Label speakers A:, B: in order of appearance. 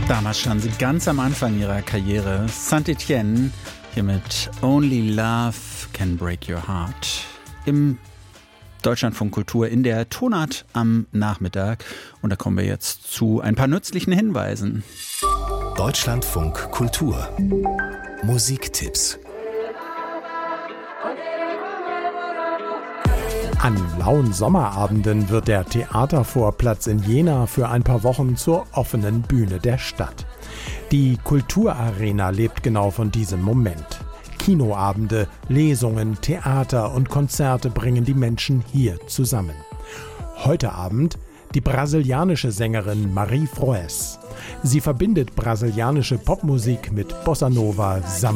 A: Damals standen sie ganz am Anfang ihrer Karriere. Saint-Etienne, hier mit Only Love Can Break Your Heart. Im Deutschlandfunk Kultur in der Tonart am Nachmittag. Und da kommen wir jetzt zu ein paar nützlichen Hinweisen.
B: Deutschlandfunk Kultur. Musiktipps.
C: An lauen Sommerabenden wird der Theatervorplatz in Jena für ein paar Wochen zur offenen Bühne der Stadt. Die Kulturarena lebt genau von diesem Moment. Kinoabende, Lesungen, Theater und Konzerte bringen die Menschen hier zusammen. Heute Abend die brasilianische Sängerin Marie Froes. Sie verbindet brasilianische Popmusik mit Bossa Nova, Samba